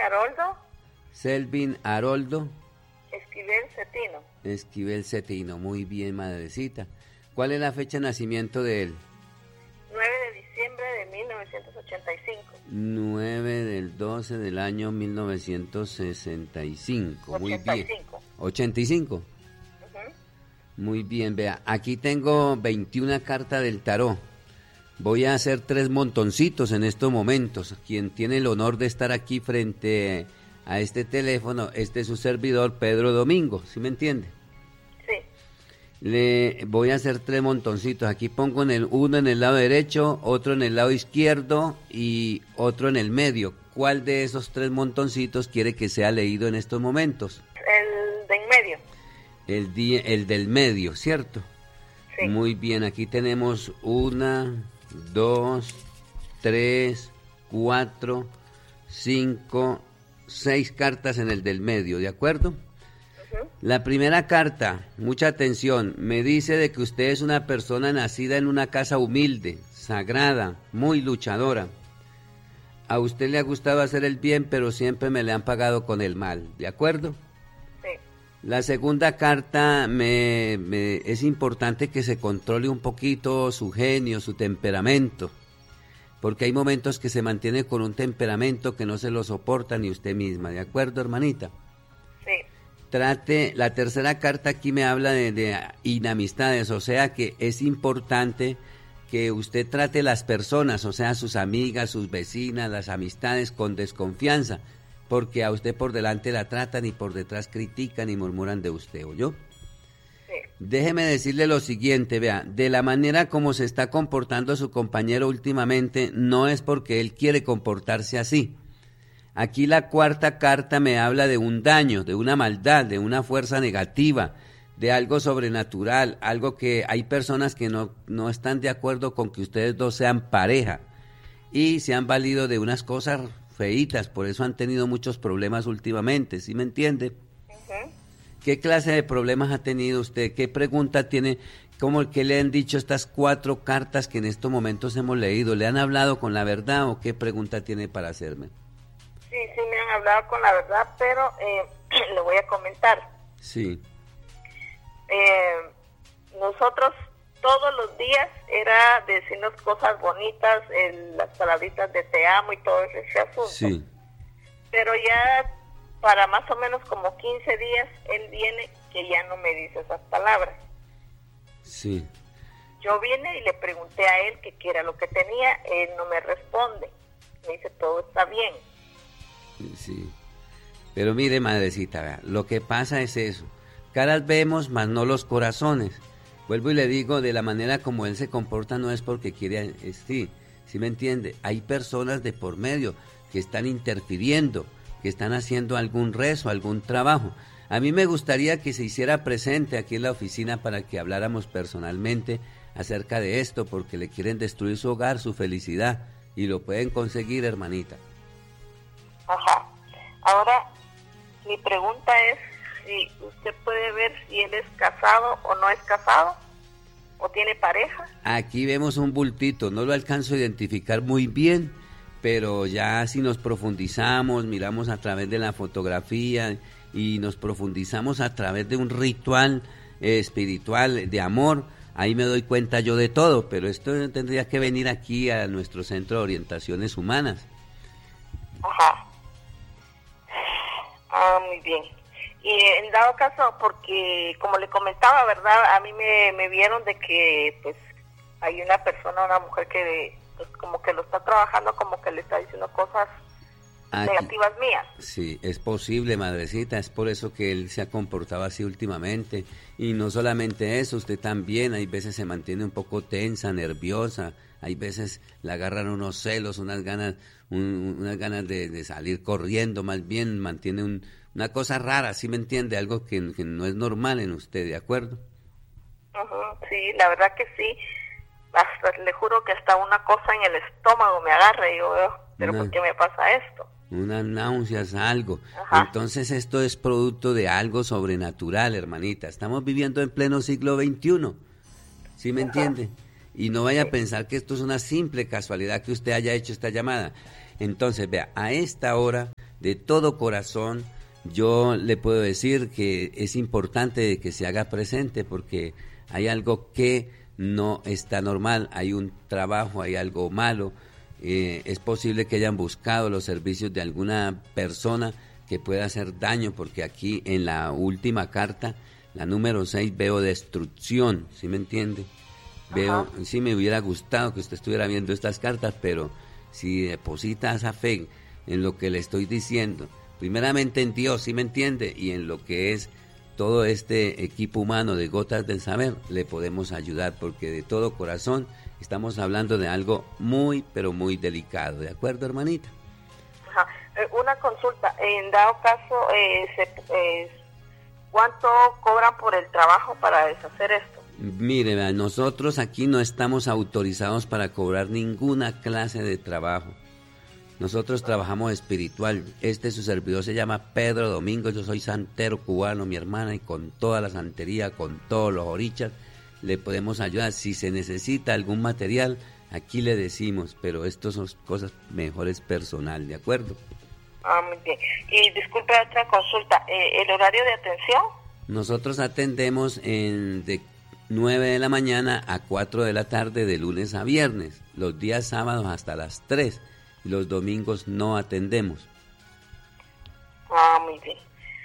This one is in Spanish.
Haroldo. Selvin Haroldo. Esquivel Cetino, muy bien, madrecita. ¿Cuál es la fecha de nacimiento de él? 9 de diciembre de 1985. 9 del 12 del año 1965. 85. Muy bien. 85. Muy bien, vea, aquí tengo 21 cartas del tarot. Voy a hacer 3 montoncitos en estos momentos. Quien tiene el honor de estar aquí frente a este teléfono, este es su servidor, Pedro Domingo, ¿sí me entiende? Sí. Le voy a hacer 3 montoncitos. Aquí pongo uno en el lado derecho, otro en el lado izquierdo y otro en el medio. ¿Cuál de esos 3 montoncitos quiere que sea leído en estos momentos? El de en medio. El del medio, ¿cierto? Sí. Muy bien, aquí tenemos 1, 2, 3, 4, 5, 6 cartas en el del medio, ¿de acuerdo? La primera carta, mucha atención, me dice de que usted es una persona nacida en una casa humilde, sagrada, muy luchadora. A usted le ha gustado hacer el bien, pero siempre me le han pagado con el mal, ¿de acuerdo? Sí. La segunda carta, es importante que se controle un poquito su genio, su temperamento, porque hay momentos que se mantiene con un temperamento que no se lo soporta ni usted misma, ¿de acuerdo, hermanita? Sí. La tercera carta aquí me habla de inamistades, o sea que es importante que usted trate las personas, o sea, sus amigas, sus vecinas, las amistades con desconfianza, porque a usted por delante la tratan y por detrás critican y murmuran de usted, ¿oyó? Sí. Déjeme decirle lo siguiente, vea, de la manera como se está comportando su compañero últimamente, no es porque él quiere comportarse así. Aquí la cuarta carta me habla de un daño, de una maldad, de una fuerza negativa, de algo sobrenatural, algo que hay personas que no están de acuerdo con que ustedes dos sean pareja y se han valido de unas cosas feitas, por eso han tenido muchos problemas últimamente, ¿sí me entiende? ¿Qué clase de problemas ha tenido usted? ¿Qué pregunta tiene? ¿Cómo que le han dicho estas 4 cartas que en estos momentos hemos leído? ¿Le han hablado con la verdad o qué pregunta tiene para hacerme? Sí, me han hablado con la verdad, pero le voy a comentar. Sí. Nosotros todos los días era decirnos cosas bonitas, las palabritas de te amo y todo ese asunto. Sí. Pero ya para más o menos como 15 días, él viene que ya no me dice esas palabras. Sí. Yo vine y le pregunté a él que qué era lo que tenía, él no me responde. Me dice, todo está bien. Sí. Pero mire, madrecita, vea, lo que pasa es eso. Caras vemos, mas no los corazones. Vuelvo y le digo, de la manera como él se comporta no es porque quiere, sí me entiende. Hay personas de por medio que están interfiriendo, que están haciendo algún rezo, algún trabajo. A mí me gustaría que se hiciera presente aquí en la oficina para que habláramos personalmente acerca de esto, porque le quieren destruir su hogar, su felicidad, y lo pueden conseguir, hermanita. Ajá. Ahora, mi pregunta es si usted puede ver si él es casado o no es casado, o tiene pareja. Aquí vemos un bultito, no lo alcanzo a identificar muy bien, pero ya si nos profundizamos, miramos a través de la fotografía y nos profundizamos a través de un ritual espiritual de amor, ahí me doy cuenta yo de todo, pero esto tendría que venir aquí a nuestro Centro de Orientaciones Humanas. Ajá. Ah, muy bien. Y en dado caso, porque como le comentaba, ¿verdad? A mí me vieron de que pues hay una persona, una mujer que pues, como que lo está trabajando, como que le está diciendo cosas negativas mías. Sí, es posible, madrecita, es por eso que él se ha comportado así últimamente. Y no solamente eso, usted también, hay veces se mantiene un poco tensa, nerviosa, hay veces le agarran unos celos, unas ganas de salir corriendo, más bien mantiene una cosa rara, ¿sí me entiende? Algo que no es normal en usted, ¿de acuerdo? Sí, la verdad que sí. Hasta, le juro que hasta una cosa en el estómago me agarra y yo veo, ¿pero por qué me pasa esto? Unas náuseas, algo. Ajá. Entonces esto es producto de algo sobrenatural, hermanita. Estamos viviendo en pleno siglo XXI, ¿sí me entiende? Y no vaya a pensar que esto es una simple casualidad que usted haya hecho esta llamada. Entonces, vea, a esta hora de todo corazón, yo le puedo decir que es importante que se haga presente porque hay algo que no está normal, hay un trabajo, hay algo malo. Es posible que hayan buscado los servicios de alguna persona que pueda hacer daño, porque aquí en la última carta, la número 6, veo destrucción, ¿sí me entiende? Veo, sí me hubiera gustado que usted estuviera viendo estas cartas, pero si deposita esa fe en lo que le estoy diciendo, primeramente en Dios, ¿sí me entiende? Y en lo que es todo este equipo humano de Gotas del Saber, le podemos ayudar, porque de todo corazón estamos hablando de algo muy, pero muy delicado, ¿de acuerdo, hermanita? Ajá. Una consulta, en dado caso, ¿cuánto cobran por el trabajo para deshacer esto? Mire, nosotros aquí no estamos autorizados para cobrar ninguna clase de trabajo. Nosotros trabajamos espiritual. Su servidor se llama Pedro Domingo, yo soy santero cubano, mi hermana, y con toda la santería, con todos los orichas, le podemos ayudar. Si se necesita algún material, aquí le decimos, pero esto son cosas mejores personal, ¿de acuerdo? Muy bien. Y disculpe, otra consulta, ¿el horario de atención? Nosotros atendemos de 9 de la mañana a 4 de la tarde de lunes a viernes, los días sábados hasta las 3, y los domingos no atendemos. Muy bien.